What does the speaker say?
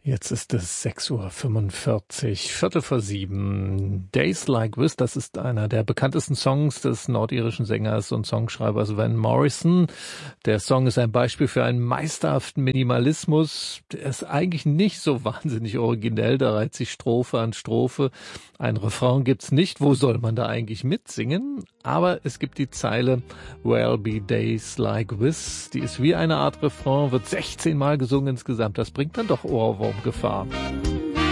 Jetzt ist es 6:45 Uhr, Viertel vor 7. Days Like This, das ist einer der bekanntesten Songs des nordirischen Sängers und Songschreibers Van Morrison. Der Song ist ein Beispiel für einen meisterhaften Minimalismus. Der ist eigentlich nicht so wahnsinnig originell, da reiht sich Strophe an Strophe. Ein Refrain gibt's nicht, wo soll man da eigentlich mitsingen? Aber es gibt die Zeile There'll be days like this. Die ist wie eine Art Refrain, wird 16 Mal gesungen insgesamt. Das bringt dann doch Ohrwurmgefahr.